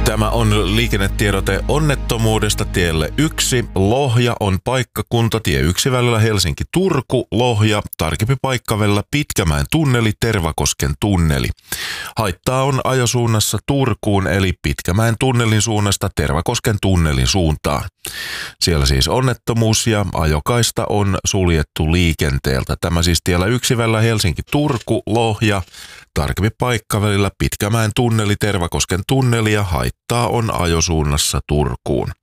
Tämä on liikennetiedote onnettomuudesta tielle 1. Lohja on paikkakunta tie 1 välillä Helsinki-Turku, Lohja, tarkempi paikka välillä Pitkämäen tunneli, Tervakosken tunneli. Haittaa on ajosuunnassa Turkuun eli Pitkämäen tunnelin suunnasta Tervakosken tunnelin suuntaan. Siellä siis onnettomuus ja ajokaista on suljettu liikenteeltä. Tämä siis tiellä 1 välillä Helsinki-Turku, Lohja, tarkempi paikka välillä Pitkämäen tunneli, Tervakosken tunneli ja haittaa on ajosuunnassa Turkuun.